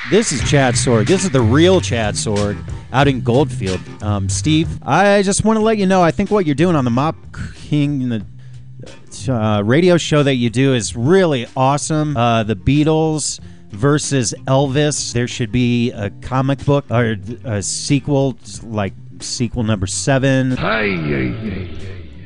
This is Chad Sorg. This is the real Chad Sorg out in Goldfield. Steve, I just want to let you know, I think what you're doing on the Mop King, the radio show that you do is really awesome. The Beatles versus Elvis. There should be a comic book or a sequel, like sequel number 7. Hey.